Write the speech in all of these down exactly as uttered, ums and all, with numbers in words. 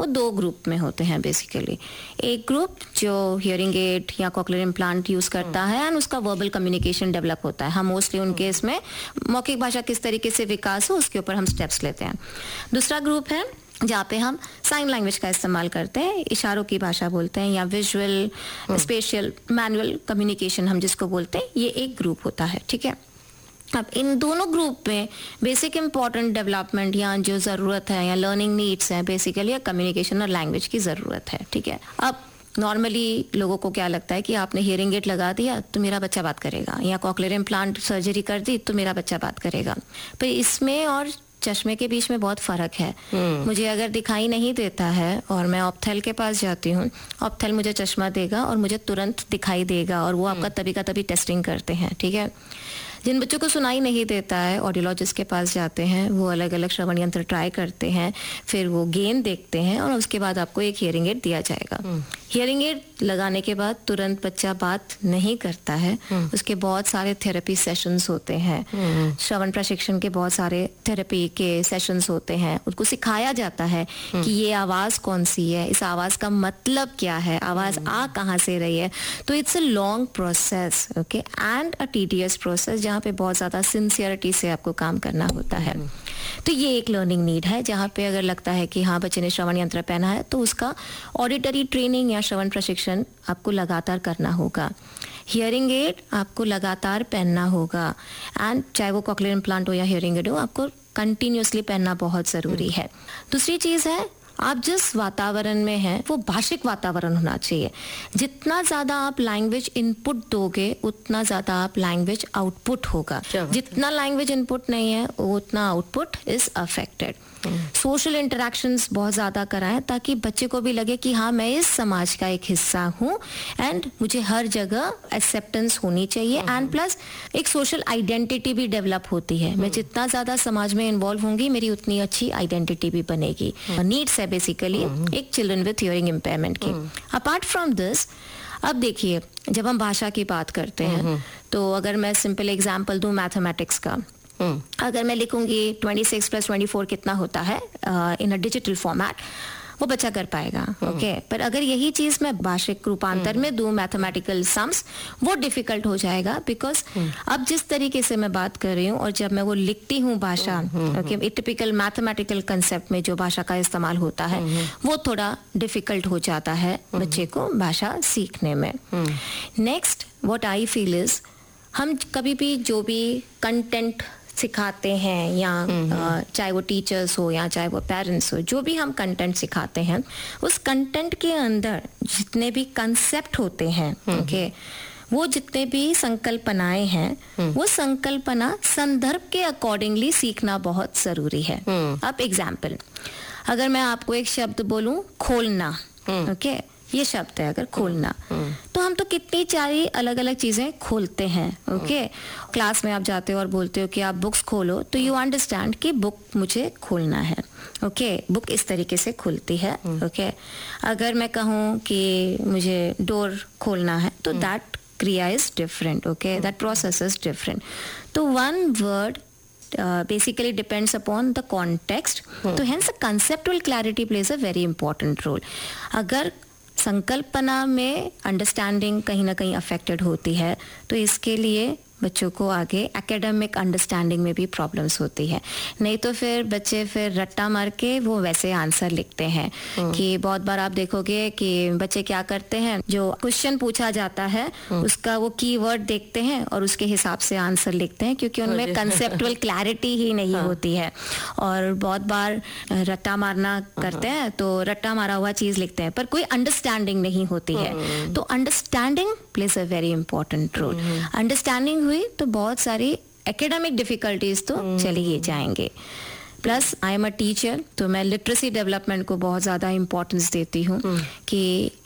दो ग्रुप में होते हैं बेसिकली। एक ग्रुप जो हियरिंग एड या कॉक्लियर इम्प्लांट यूज करता है एंड उसका वर्बल कम्युनिकेशन डेवलप होता है। हम मोस्टली उनके इसमें मौखिक भाषा किस तरीके से विकास हो उसके ऊपर हम स्टेप्स लेते हैं। दूसरा ग्रुप है जहाँ पे हम साइन लैंग्वेज का इस्तेमाल करते हैं, इशारों की भाषा बोलते हैं या विजुअल स्पेशियल मैनुअल कम्युनिकेशन हम जिसको बोलते हैं, ये एक ग्रुप होता है। ठीक है, अब इन दोनों ग्रुप में बेसिक इंपॉर्टेंट डेवलपमेंट या जो ज़रूरत है या लर्निंग नीड्स है बेसिकली या कम्युनिकेशन और लैंग्वेज की ज़रूरत है। ठीक है, अब नॉर्मली लोगों को क्या लगता है कि आपने हियरिंग एड लगा दिया तो मेरा बच्चा बात करेगा, या कॉक्लियर इम्प्लांट सर्जरी कर दी तो मेरा बच्चा बात करेगा। पर इसमें और चश्मे के बीच में बहुत फर्क है। मुझे अगर दिखाई नहीं देता है और मैं ऑप्थेल के पास जाती हूँ, ऑप्थेल मुझे चश्मा देगा और मुझे तुरंत दिखाई देगा और वो आपका तभी का तभी टेस्टिंग करते हैं। ठीक है, जिन बच्चों को सुनाई नहीं देता है ऑडियोलॉजिस्ट के पास जाते हैं, वो अलग अलग श्रवण यंत्र ट्राई करते हैं, फिर वो गेन देखते हैं और उसके बाद आपको एक हियरिंग एड दिया जाएगा। हियरिंग एड लगाने के बाद तुरंत बच्चा बात नहीं करता है, उसके बहुत सारे थेरेपी सेशंस होते हैं, श्रवण प्रशिक्षण के बहुत सारे थेरेपी के सेशंस होते हैं। उसको सिखाया जाता है कि ये आवाज़ कौन सी है, इस आवाज़ का मतलब क्या है, आवाज़ आ कहाँ से रही है। तो it's a long process, okay, and a tedious process जहाँ पे बहुत ज़्यादा सिंसियरिटी से आपको काम करना होता है। तो ये एक लर्निंग नीड है जहाँ पे अगर लगता है कि हाँ बच्चे ने श्रवण यंत्र पहना है तो उसका ऑडिटरी ट्रेनिंग या श्रवण प्रशिक्षण आपको लगातार करना होगा। हियरिंग एड आपको लगातार पहनना होगा, एंड चाहे वो कॉक्लियर इम्प्लांट हो या हियरिंग एड हो, आपको कंटिन्यूसली पहनना बहुत ज़रूरी है। दूसरी चीज़ है, आप जिस वातावरण में हैं वो भाषिक वातावरण होना चाहिए। जितना ज़्यादा आप लैंग्वेज इनपुट दोगे उतना ज़्यादा आप लैंग्वेज आउटपुट होगा। जितना लैंग्वेज इनपुट नहीं है उतना output is affected. Social interactions बहुत ज़्यादा कराएं ताकि बच्चे को भी लगे कि हाँ मैं इस समाज का एक हिस्सा हूँ एंड मुझे हर जगह एक्सेप्टेंस होनी चाहिए, एंड प्लस एक सोशल आइडेंटिटी भी डेवलप होती है। मैं जितना ज़्यादा समाज में इन्वॉल्व होंगी मेरी उतनी अच्छी आइडेंटिटी भी बनेगी। नीड्स है बेसिकली एक चिल्ड्रन विथ हियरिंग इम्पेयरमेंट की। अपार्ट फ्रॉम दिस, अब देखिए जब हम भाषा की बात करते हैं तो अगर मैं सिंपल एग्जांपल दूं मैथमेटिक्स का, Hmm. अगर मैं लिखूंगी छब्बीस प्लस चौबीस कितना होता है इन अ डिजिटल फॉर्मेट, वो बच्चा कर पाएगा। Okay hmm. okay? पर अगर यही चीज मैं भाषिक रूपांतर hmm. में दूं मैथमेटिकल सम्स, वो डिफिकल्ट हो जाएगा बिकॉज hmm. अब जिस तरीके से मैं बात कर रही हूँ और जब मैं वो लिखती हूँ भाषा, ओके, टिपिकल मैथमेटिकल कंसेप्ट में जो भाषा का इस्तेमाल होता है hmm. वो थोड़ा डिफिकल्ट हो जाता है hmm. बच्चे को भाषा सीखने में। Next what I feel is, हम कभी भी जो भी कंटेंट सिखाते हैं या uh, चाहे वो टीचर्स हो या चाहे वो पेरेंट्स हो, जो भी हम कंटेंट सिखाते हैं उस कंटेंट के अंदर जितने भी कंसेप्ट होते हैं, ओके okay, वो जितने भी संकल्पनाएं हैं वो संकल्पना संदर्भ के अकॉर्डिंगली सीखना बहुत जरूरी है। अब एग्जाम्पल, अगर मैं आपको एक शब्द बोलूं खोलना, ओके okay, ये शब्द है अगर खोलना, तो हम तो कितनी सारी अलग अलग चीजें खोलते हैं। ओके, क्लास में आप जाते हो और बोलते हो कि आप बुक्स खोलो, तो यू अंडरस्टैंड कि बुक मुझे खोलना है। ओके, बुक इस तरीके से खुलती है। ओके, अगर मैं कहूँ कि मुझे डोर खोलना है तो दैट क्रिया is different. Okay, that process is different. तो one word Uh, basically depends upon the context. तो hence conceptual clarity plays a very important role. अगर संकल्पना में अंडरस्टैंडिंग कहीं ना कहीं अफेक्टेड होती है तो इसके लिए बच्चों को आगे एकेडमिक अंडरस्टैंडिंग में भी प्रॉब्लम्स होती है। नहीं तो फिर बच्चे फिर रट्टा मार के वो वैसे आंसर लिखते हैं कि बहुत बार आप देखोगे कि बच्चे क्या करते हैं, जो क्वेश्चन पूछा जाता है उसका वो कीवर्ड देखते हैं और उसके हिसाब से आंसर लिखते हैं, क्योंकि उनमें कंसेप्चुअल क्लैरिटी ही नहीं होती है। और बहुत बार रट्टा मारना करते हैं तो रट्टा मारा हुआ चीज लिखते हैं पर कोई अंडरस्टैंडिंग नहीं होती है। तो understanding plays a very important role. Understanding हुई तो बहुत सारी एकेडमिक डिफिकल्टीज तो चली ही जाएंगे। Plus I am a teacher, तो मैं लिटरेसी डेवलपमेंट को बहुत ज़्यादा इम्पोर्टेंस देती हूँ कि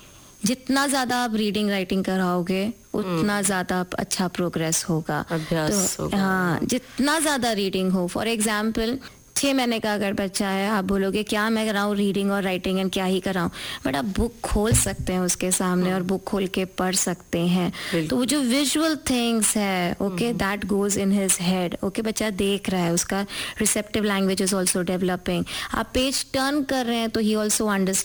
जितना ज़्यादा आप रीडिंग राइटिंग कराओगे उतना ज़्यादा अच्छा प्रोग्रेस होगा। तो हाँ, जितना ज़्यादा रीडिंग हो, फॉर एग्जाम्पल छः महीने का अगर बच्चा है, आप बोलोगे क्या मैं कराऊँ रीडिंग और राइटिंग एंड क्या ही कराऊँ, बट आप बुक खोल सकते हैं उसके सामने और बुक खोल के पढ़ सकते हैं। तो वो जो विजुअल थिंग्स है, okay, that goes in his head. Okay, बच्चा देख रहा है, उसका receptive language is also developing. आप पेज टर्न कर रहे हैं तो ही ऑल्सो अंडरस्टैंड